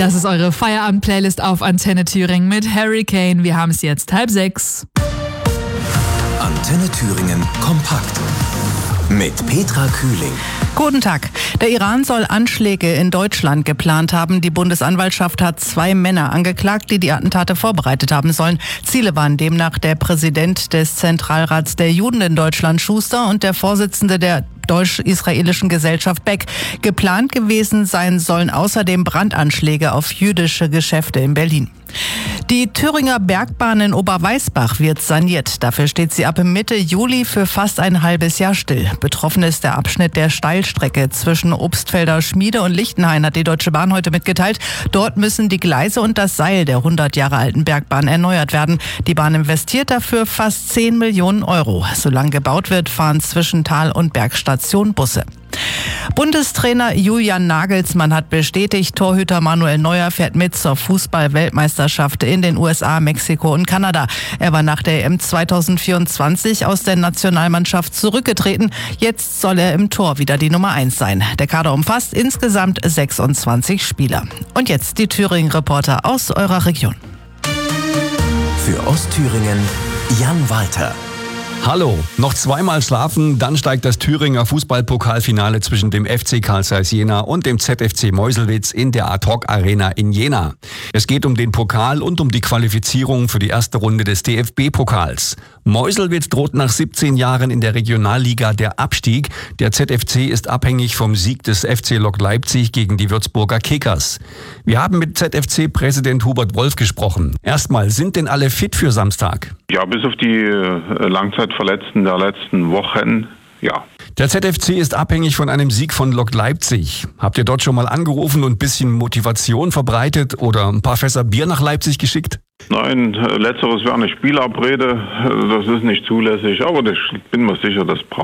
Das ist eure Feierabend-Playlist auf Antenne Thüringen mit Hurricane. Wir haben es jetzt 5:30. Antenne Thüringen kompakt mit Petra Kühling. Guten Tag. Der Iran soll Anschläge in Deutschland geplant haben. Die Bundesanwaltschaft hat 2 Männer angeklagt, die die Attentate vorbereitet haben sollen. Ziele waren demnach der Präsident des Zentralrats der Juden in Deutschland, Schuster, und der Vorsitzende der deutsch-israelischen Gesellschaft Beck. Geplant gewesen sein sollen außerdem Brandanschläge auf jüdische Geschäfte in Berlin. Die Thüringer Bergbahn in Oberweisbach wird saniert. Dafür steht sie ab Mitte Juli für fast ein halbes Jahr still. Betroffen ist der Abschnitt der Steilstrecke zwischen Obstfelder Schmiede und Lichtenhain, hat die Deutsche Bahn heute mitgeteilt. Dort müssen die Gleise und das Seil der 100 Jahre alten Bergbahn erneuert werden. Die Bahn investiert dafür fast 10 Millionen Euro. Solange gebaut wird, fahren zwischen Tal- und Bergstation Busse. Bundestrainer Julian Nagelsmann hat bestätigt, Torhüter Manuel Neuer fährt mit zur Fußball-Weltmeisterschaft in den USA, Mexiko und Kanada. Er war nach der EM 2024 aus der Nationalmannschaft zurückgetreten. Jetzt soll er im Tor wieder die Nummer 1 sein. Der Kader umfasst insgesamt 26 Spieler. Und jetzt die Thüringen-Reporter aus eurer Region. Für Ostthüringen Jan Walter. Hallo, noch zweimal schlafen, dann steigt das Thüringer Fußballpokalfinale zwischen dem FC Carl Zeiss Jena und dem ZFC Meuselwitz in der Ad-Hoc Arena in Jena. Es geht um den Pokal und um die Qualifizierung für die erste Runde des DFB-Pokals. Meuselwitz droht nach 17 Jahren in der Regionalliga der Abstieg. Der ZFC ist abhängig vom Sieg des FC Lok Leipzig gegen die Würzburger Kickers. Wir haben mit ZFC-Präsident Hubert Wolf gesprochen. Erstmal, sind denn alle fit für Samstag? Ja, bis auf die Langzeitverletzten der letzten Wochen, ja. Der ZFC ist abhängig von einem Sieg von Lok Leipzig. Habt ihr dort schon mal angerufen und ein bisschen Motivation verbreitet oder ein paar Fässer Bier nach Leipzig geschickt? Nein, letzteres wäre eine Spielabrede, das ist nicht zulässig, aber ich bin mir sicher, das braucht